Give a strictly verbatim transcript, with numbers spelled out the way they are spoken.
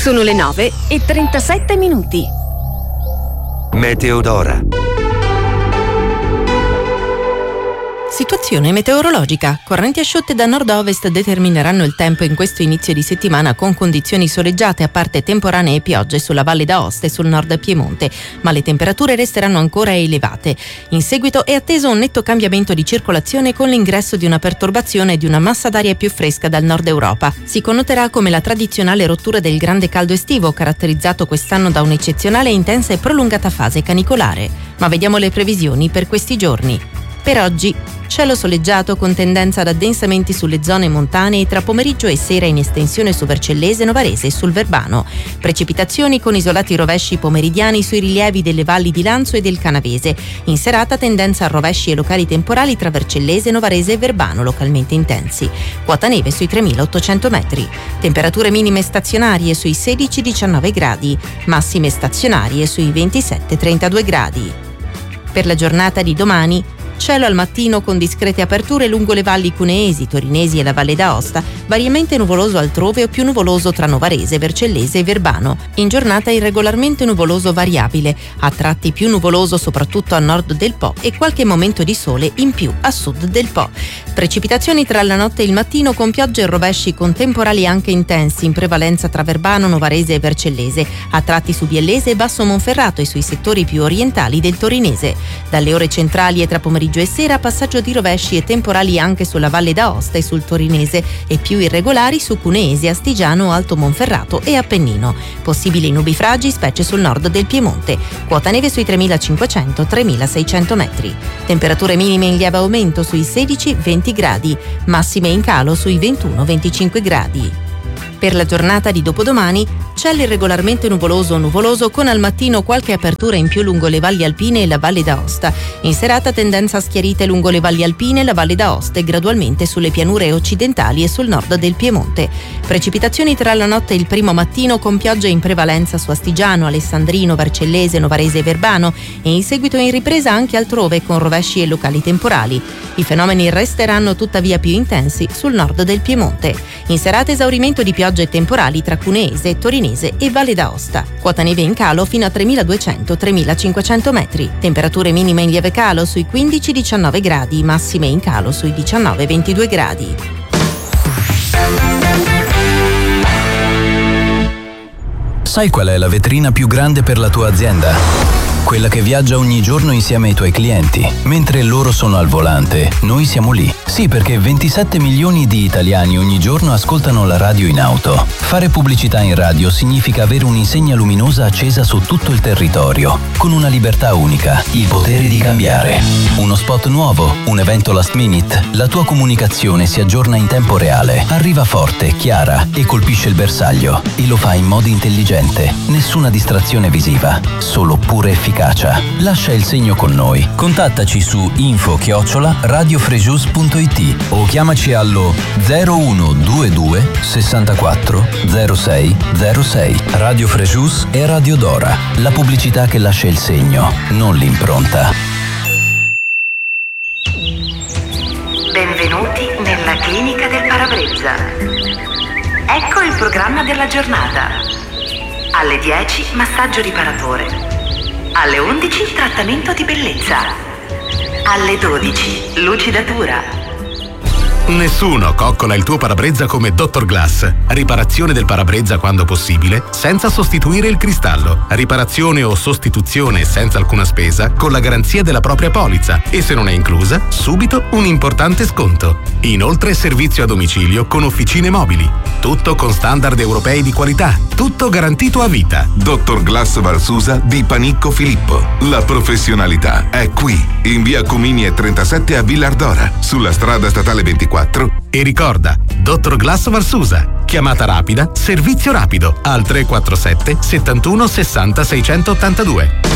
Sono le nove e trentasette minuti. Meteodora. Situazione meteorologica. Correnti asciutte da nord-ovest determineranno il tempo in questo inizio di settimana con condizioni soleggiate a parte temporanee e piogge sulla Valle d'Aosta e sul nord Piemonte, ma le temperature resteranno ancora elevate. In seguito è atteso un netto cambiamento di circolazione con l'ingresso di una perturbazione e di una massa d'aria più fresca dal nord Europa. Si connoterà come la tradizionale rottura del grande caldo estivo, caratterizzato quest'anno da un'eccezionale, intensa e prolungata fase canicolare. Ma vediamo le previsioni per questi giorni. Per oggi, cielo soleggiato con tendenza ad addensamenti sulle zone montane tra pomeriggio e sera in estensione su Vercellese, Novarese e sul Verbano. Precipitazioni con isolati rovesci pomeridiani sui rilievi delle valli di Lanzo e del Canavese. In serata tendenza a rovesci e locali temporali tra Vercellese, Novarese e Verbano, localmente intensi. Quota neve sui tremilaottocento metri. Temperature minime stazionarie sui sedici diciannove gradi, massime stazionarie sui ventisette trentadue gradi. Per la giornata di domani, cielo al mattino con discrete aperture lungo le valli cuneesi, torinesi e la Valle d'Aosta, variamente nuvoloso altrove o più nuvoloso tra Novarese, Vercellese e Verbano. In giornata irregolarmente nuvoloso variabile, a tratti più nuvoloso soprattutto a nord del Po e qualche momento di sole in più a sud del Po. Precipitazioni tra la notte e il mattino con piogge e rovesci con temporali anche intensi, in prevalenza tra Verbano, Novarese e Vercellese, a tratti su Biellese e Basso Monferrato e sui settori più orientali del torinese. Dalle ore centrali e tra pomeriggio e sera passaggio di rovesci e temporali anche sulla Valle d'Aosta e sul torinese e più irregolari su Cuneese, Astigiano, Alto Monferrato e Appennino. Possibili nubifragi specie sul nord del Piemonte. Quota neve sui tremilacinquecento tremilaseicento metri. Temperature minime in lieve aumento sui sedici venti gradi, massime in calo sui ventuno venticinque gradi. Per la giornata di dopodomani, cielo irregolarmente nuvoloso o nuvoloso con al mattino qualche apertura in più lungo le valli alpine e la Valle d'Aosta. In serata tendenza a schiarite lungo le valli alpine e la Valle d'Aosta e gradualmente sulle pianure occidentali e sul nord del Piemonte. Precipitazioni tra la notte e il primo mattino con piogge in prevalenza su Astigiano, Alessandrino, Vercellese, Novarese e Verbano e in seguito in ripresa anche altrove con rovesci e locali temporali. I fenomeni resteranno tuttavia più intensi sul nord del Piemonte. In serata esaurimento di piogge e temporali tra Cuneese, Torinese e Valle d'Aosta. Quota neve in calo fino a tremiladuecento tremilacinquecento metri. Temperature minime in lieve calo sui quindici diciannove gradi, massime in calo sui diciannove ventidue gradi. Sai qual è la vetrina più grande per la tua azienda? Quella che viaggia ogni giorno insieme ai tuoi clienti. Mentre loro sono al volante, noi siamo lì. Sì, perché ventisette milioni di italiani ogni giorno ascoltano la radio in auto. Fare pubblicità in radio significa avere un'insegna luminosa accesa su tutto il territorio, con una libertà unica, il potere di cambiare. Uno spot nuovo, un evento last minute, la tua comunicazione si aggiorna in tempo reale, arriva forte, chiara e colpisce il bersaglio. E lo fa in modo intelligente. Nessuna distrazione visiva, solo pura efficacia. Lascia il segno con noi. Contattaci su info chiocciola radiofrejus punto it o chiamaci allo zero uno due due sessantaquattro zero sei zero sei. Radio Frejus e Radio Dora. La pubblicità che lascia il segno, non l'impronta. Benvenuti nella clinica del parabrezza. Ecco il programma della giornata. Alle dieci massaggio riparatore. Alle undici trattamento di bellezza. Alle dodici lucidatura. Nessuno coccola il tuo parabrezza come Dottor Glass. Riparazione del parabrezza quando possibile, senza sostituire il cristallo. Riparazione o sostituzione senza alcuna spesa, con la garanzia della propria polizza. E se non è inclusa, subito un importante sconto. Inoltre servizio a domicilio con officine mobili. Tutto con standard europei di qualità. Tutto garantito a vita. Dottor Glass Valsusa di Panicco Filippo. La professionalità è qui. In via Comini trentasette a Villardora, sulla strada statale ventiquattro. E ricorda, Dottor Glass Valsusa. Chiamata rapida, servizio rapido al tre quattro sette settantuno sessanta seicentottantadue.